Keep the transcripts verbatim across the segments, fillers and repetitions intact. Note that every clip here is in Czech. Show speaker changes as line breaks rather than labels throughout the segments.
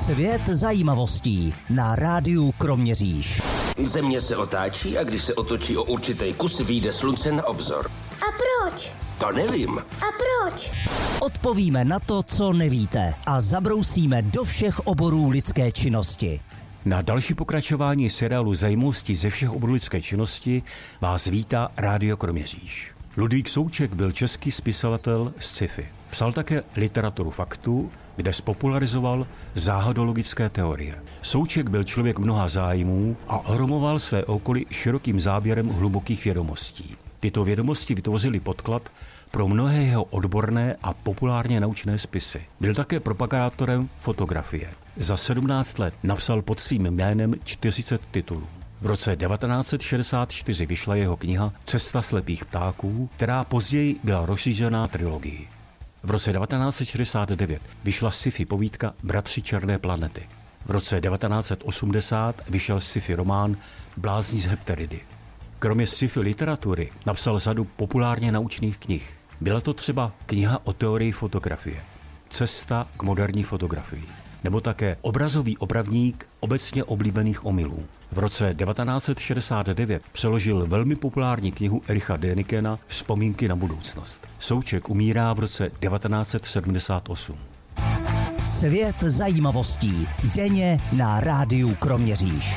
Svět zajímavostí na rádiu Kroměříž.
Země se otáčí a když se otočí o určitý kus, vyjde slunce na obzor.
A proč?
To nevím.
A proč?
Odpovíme na to, co nevíte, a zabrousíme do všech oborů lidské činnosti.
Na další pokračování seriálu Zajímavostí ze všech oborů lidské činnosti vás vítá Rádio Kroměříž. Ludvík Souček byl český spisovatel z sci-fi. Psal také literaturu faktů, kde spopularizoval záhadologické teorie. Souček byl člověk mnoha zájmů a ohromoval své okolí širokým záběrem hlubokých vědomostí. Tyto vědomosti vytvořily podklad pro mnohé jeho odborné a populárně naučné spisy. Byl také propagátorem fotografie. Za sedmnáct let napsal pod svým jménem čtyřicet titulů. V roce devatenáct set šedesát čtyři vyšla jeho kniha Cesta slepých ptáků, která později byla rozšířená trilogii. V roce devatenáct set šedesát devět vyšla sci-fi povídka Bratři černé planety. V roce devatenáct set osmdesát vyšel sci-fi román Blázni z Hepteridy. Kromě sci-fi literatury napsal řadu populárně naučných knih. Byla to třeba kniha o teorii fotografie, Cesta k moderní fotografii, nebo také obrazový opravník obecně oblíbených omylů. V roce devatenáct set šedesát devět přeložil velmi populární knihu Ericha Dänikena Vzpomínky na budoucnost. Souček umírá v roce devatenáct set sedmdesát osm.
Svět zajímavostí denně na rádiu Kroměříž.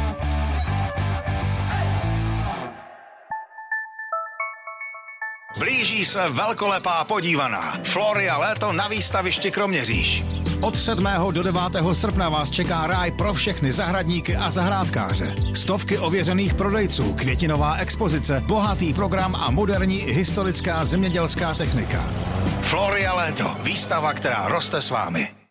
Blíží se velkolepá podívaná. Floria léto na výstavišti Kroměříž. Od sedmého do devátého srpna vás čeká ráj pro všechny zahradníky a zahrádkáře. Stovky ověřených prodejců, květinová expozice, bohatý program a moderní historická zemědělská technika. Floria léto, výstava, která roste s vámi.